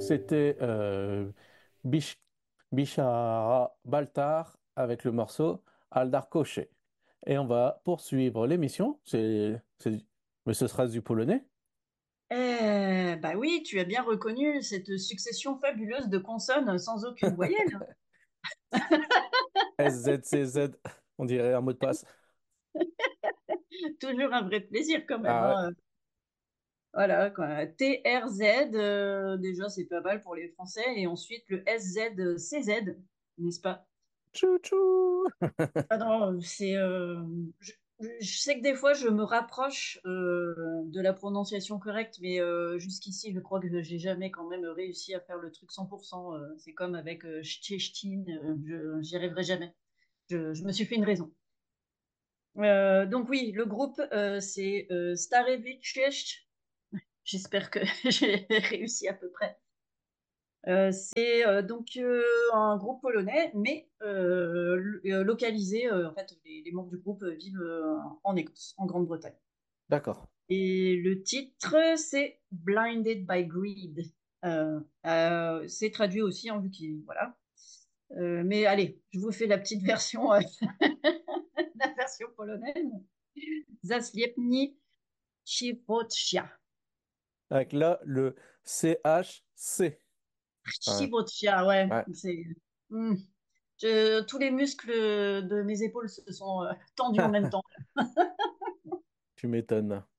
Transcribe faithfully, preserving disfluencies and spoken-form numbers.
c'était euh, Bish- Bishara Baltar avec le morceau Aldar Koché. Et on va poursuivre l'émission. C'est, c'est- Mais ce sera du polonais. Eh, bah oui, tu as bien reconnu cette succession fabuleuse de consonnes sans aucune voyelle. S Z C Z, on dirait un mot de passe. Toujours un vrai plaisir quand même, Ah ouais. hein. Voilà, quoi. T R Z, euh, déjà c'est pas mal pour les Français, et ensuite le S Z C Z, n'est-ce pas? Chou-chou. Ah non, c'est, euh, je, je sais que des fois je me rapproche euh, de la prononciation correcte, mais euh, jusqu'ici je crois que j'ai jamais quand même réussi à faire le truc cent pour cent. euh, C'est comme avec euh, Szczecin, euh, je j'y arriverai jamais. Je, je me suis fait une raison. Euh, donc oui, le groupe euh, c'est euh, Starewitch. J'espère que j'ai réussi à peu près. Euh, c'est euh, donc euh, un groupe polonais, mais euh, lo- euh, localisé. Euh, en fait, les, les membres du groupe euh, vivent euh, en Écosse, en Grande-Bretagne. D'accord. Et le titre, c'est Blinded by Greed. Euh, euh, c'est traduit aussi en vu qu'il voilà. Euh, mais allez, je vous fais la petite version, euh, la version polonaise. Zaślepni Chivocia. Avec là, le C H C. Ouais. Chivocia, ouais. Ouais, C'est. Hmm. Je- tous les muscles de mes épaules se sont euh, tendus en même temps. tu m'étonnes.